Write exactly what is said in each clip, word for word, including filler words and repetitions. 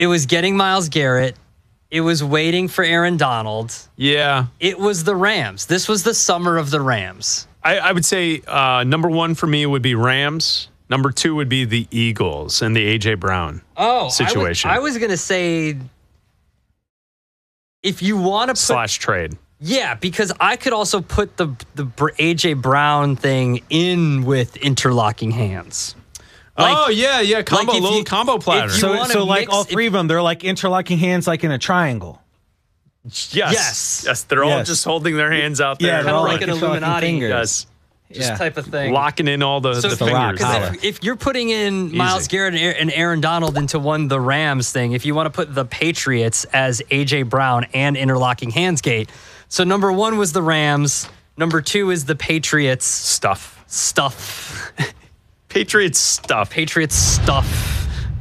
It was getting Myles Garrett. It was waiting for Aaron Donald. Yeah. It was the Rams. This was the summer of the Rams. I, I would say uh, number one for me would be Rams. Number two would be the Eagles and the A J. Brown oh, situation. I was, I was going to say, if you want to put... Slash trade. Yeah, because I could also put the the A J. Brown thing in with interlocking hands. Like, oh, yeah, yeah, combo, like little you, combo platter. So, so like mix, all three if, of them, they're like interlocking hands like in a triangle. Yes. Yes. Yes, they're yes. all just holding their hands out there. Yeah, kind of like like an Illuminati. fingers. Yes. Just yeah. type of thing. Locking in all the, so the if, fingers. Because if, if you're putting in Easy. Myles Garrett and Aaron Donald into one, the Rams thing, if you want to put the Patriots as A J. Brown and interlocking hands gate. So number one was the Rams. Number two is the Patriots. Stuff. Stuff. Patriots stuff. Patriots stuff.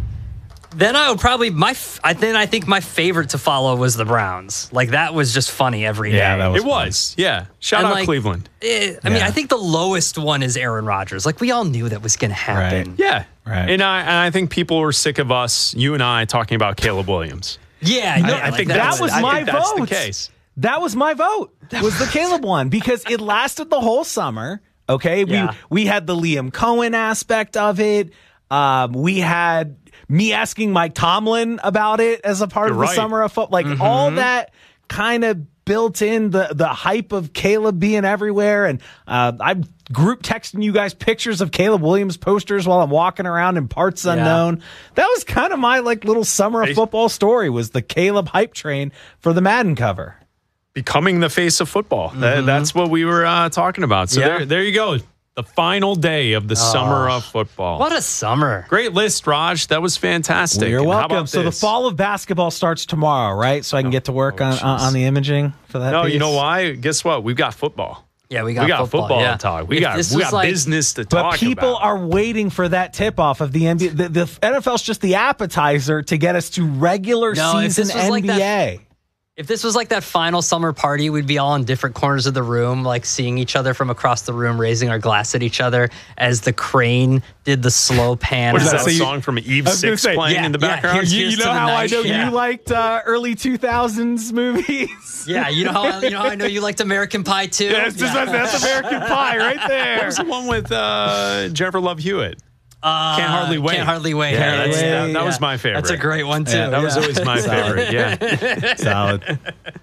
Then I would probably my I then I think my favorite to follow was the Browns. Like that was just funny every day. Yeah, that was it fun. was. Yeah. Shout And out like, Cleveland. eh, I mean, I think the lowest one is Aaron Rodgers. Like we all knew that was going to happen. Right. Yeah. Right. And I and I think people were sick of us, you and I, talking about Caleb Williams. Yeah, I, no, I like think that that's, was I my think that's vote. the case. That was my vote. Was the Caleb one because it lasted the whole summer. Okay, Yeah. we we had the Liam Cohen aspect of it. Um, we had me asking Mike Tomlin about it as a part You're of the right. summer of football. Like Mm-hmm. all that kind of built in the the hype of Caleb being everywhere. And uh, I'm group texting you guys pictures of Caleb Williams posters while I'm walking around in parts Yeah. unknown. That was kind of my like little summer of I- football story. Was the Caleb hype train for the Madden cover. Becoming the face of football. That, that's what we were uh, talking about. So Yeah. there, there you go. The final day of the summer of football. What a summer. Great list, Raj. That was fantastic. You're And how welcome. about So the this? fall of basketball starts tomorrow, right? So I can get to work on on on the imaging for that. No, piece? you know why? Guess what? We've got football. Yeah, we got we got football, football yeah. to talk. We If got this we was got like- business to But talk people about. are waiting for that tip off of the N B A. The, the N F L's just the appetizer to get us to regular No, if season this was like N B A. that- If this was like that final summer party, we'd be all in different corners of the room, like seeing each other from across the room, raising our glass at each other as the crane did the slow pan. What is out. that So a you- song from Eve I was gonna Six say, playing yeah, in the yeah, background? here's- You, here's you to know the how I night. know Yeah. you liked uh, early two thousands movies? Yeah, you know how you know how I know you liked American Pie too. That's, just, Yeah. that's American Pie right What there. was the one with uh, Jennifer Love Hewitt? Uh, Can't Hardly Wait. Can't hardly wait. Yeah, Yeah, that's, Wait. that, that was yeah. my favorite. That's a great one too. Yeah, That was yeah. always my favorite. Yeah. Solid.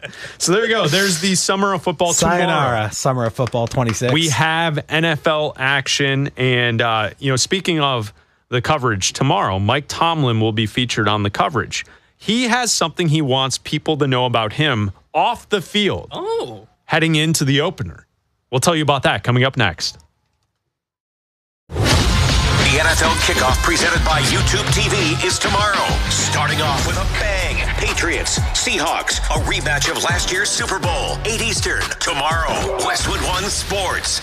So there you go. There's the summer of football tomorrow. Sayonara, Summer of Football twenty-six. We have N F L action, and uh, you know, speaking of the coverage tomorrow, Mike Tomlin will be featured on the coverage. He has something he wants people to know about him off the field, Oh. heading into the opener. We'll tell you about that coming up next. The N F L kickoff presented by YouTube T V is tomorrow. Starting off with a bang. Patriots, Seahawks, a rematch of last year's Super Bowl. eight Eastern, tomorrow. Westwood One Sports.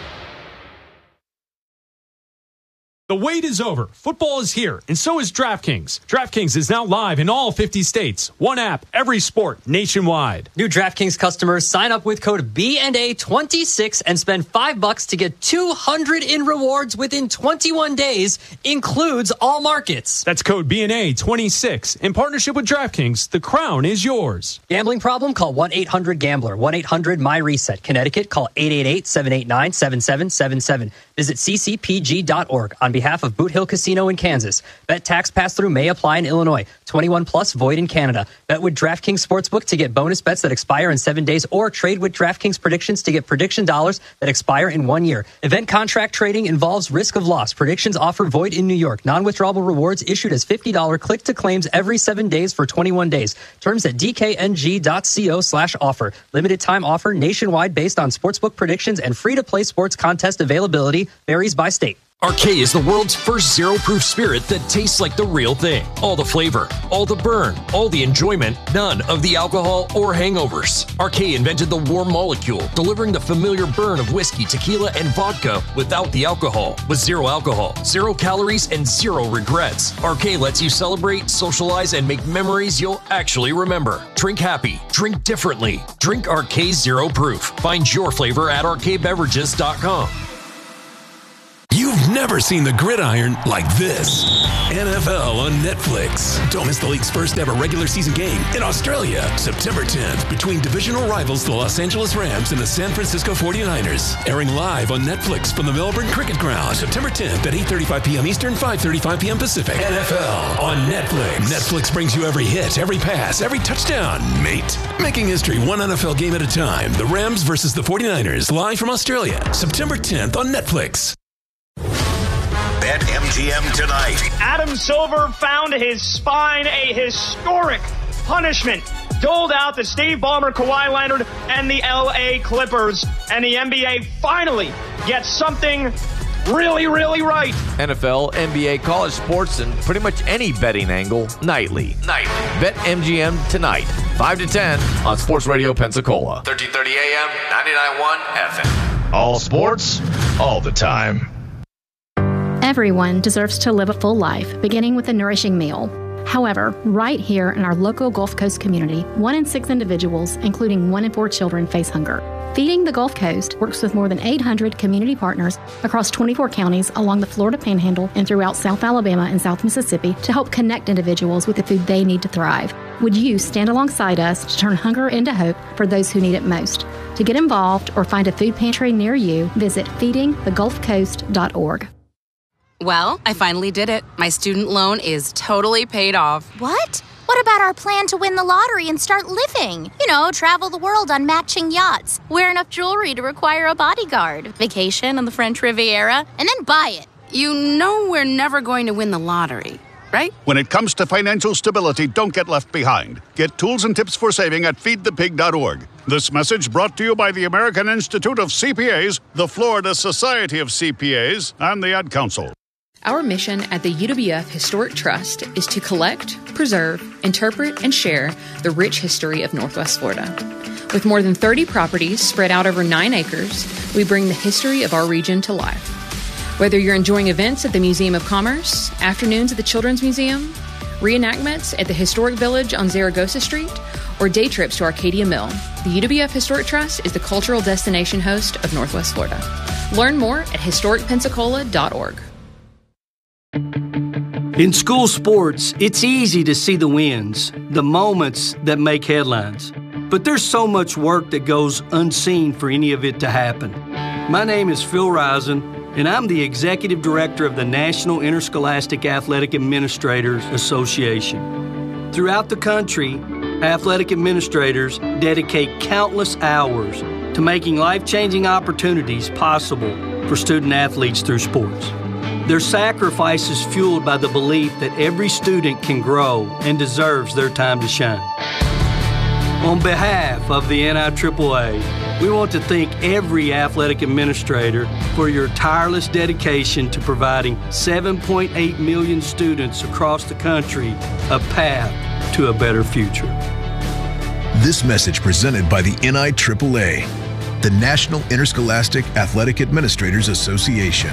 The wait is over. Football is here, and so is DraftKings. DraftKings is now live in all fifty states. One app, every sport, nationwide. New DraftKings customers sign up with code B N A twenty-six and spend five bucks to get two hundred in rewards within twenty-one days. Includes all markets. That's code B N A twenty-six. In partnership with DraftKings, the crown is yours. Gambling problem? Call one eight hundred gambler. one eight hundred my reset. Connecticut, call eight eight eight, seven eight nine, seven seven seven seven. Visit c c p g dot org on behalf of Boot Hill Casino in Kansas. Bet tax pass-through may apply in Illinois. twenty-one plus, void in Canada. Bet with DraftKings Sportsbook to get bonus bets that expire in seven days or trade with DraftKings Predictions to get prediction dollars that expire in one year. Event contract trading involves risk of loss. Predictions offer void in New York. Non-withdrawable rewards issued as fifty dollars click-to-claims every seven days for twenty-one days. Terms at d k n g dot co slash offer. Limited time offer nationwide based on sportsbook predictions and free-to-play sports contest availability varies by state. Arcade is the world's first zero-proof spirit that tastes like the real thing. All the flavor, all the burn, all the enjoyment, none of the alcohol or hangovers. Arcade invented the warm molecule, delivering the familiar burn of whiskey, tequila, and vodka without the alcohol. With zero alcohol, zero calories, and zero regrets. Arcade lets you celebrate, socialize, and make memories you'll actually remember. Drink happy. Drink differently. Drink Arcade Zero Proof. Find your flavor at arcade beverages dot com. You've never seen the gridiron like this. N F L on Netflix. Don't miss the league's first ever regular season game in Australia, September tenth, between divisional rivals the Los Angeles Rams and the San Francisco forty-niners. Airing live on Netflix from the Melbourne Cricket Ground, September tenth at eight thirty-five p.m. Eastern, five thirty-five p.m. Pacific. N F L on Netflix. Netflix brings you every hit, every pass, every touchdown, mate. Making history one N F L game at a time. The Rams versus the forty-niners, live from Australia, September tenth on Netflix. Bet M G M tonight. Adam Silver found his spine, a historic punishment doled out to Steve Ballmer, Kawhi Leonard, and the L A Clippers. And the N B A finally gets something really, really right. N F L, N B A, college sports, and pretty much any betting angle nightly. Nightly. Bet M G M tonight, five to ten on Sports Radio Pensacola. thirteen thirty A M, ninety-nine point one F M. All sports, all the time. Everyone deserves to live a full life, beginning with a nourishing meal. However, right here in our local Gulf Coast community, one in six individuals, including one in four children, face hunger. Feeding the Gulf Coast works with more than eight hundred community partners across twenty-four counties along the Florida Panhandle and throughout South Alabama and South Mississippi to help connect individuals with the food they need to thrive. Would you stand alongside us to turn hunger into hope for those who need it most? To get involved or find a food pantry near you, visit feeding the gulf coast dot org. Well, I finally did it. My student loan is totally paid off. What? What about our plan to win the lottery and start living? You know, travel the world on matching yachts, wear enough jewelry to require a bodyguard, vacation on the French Riviera, and then buy it. You know we're never going to win the lottery, right? When it comes to financial stability, don't get left behind. Get tools and tips for saving at feed the pig dot org. This message brought to you by the American Institute of C P As, the Florida Society of C P As, and the Ad Council. Our mission at the U W F Historic Trust is to collect, preserve, interpret, and share the rich history of Northwest Florida. With more than thirty properties spread out over nine acres, we bring the history of our region to life. Whether you're enjoying events at the Museum of Commerce, afternoons at the Children's Museum, reenactments at the Historic Village on Zaragoza Street, or day trips to Arcadia Mill, the U W F Historic Trust is the cultural destination host of Northwest Florida. Learn more at historic pensacola dot org. In school sports, it's easy to see the wins, the moments that make headlines. But there's so much work that goes unseen for any of it to happen. My name is Phil Risen, and I'm the Executive Director of the National Interscholastic Athletic Administrators Association. Throughout the country, athletic administrators dedicate countless hours to making life-changing opportunities possible for student athletes through sports. Their sacrifice is fueled by the belief that every student can grow and deserves their time to shine. On behalf of the N I triple A, we want to thank every athletic administrator for your tireless dedication to providing seven point eight million students across the country a path to a better future. This message presented by the N I triple A, the National Interscholastic Athletic Administrators Association.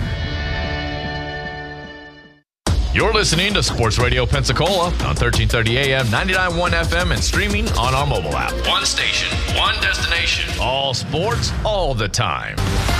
You're listening to Sports Radio Pensacola on thirteen thirty A M, ninety-nine point one F M, and streaming on our mobile app. One station, one destination. All sports, all the time.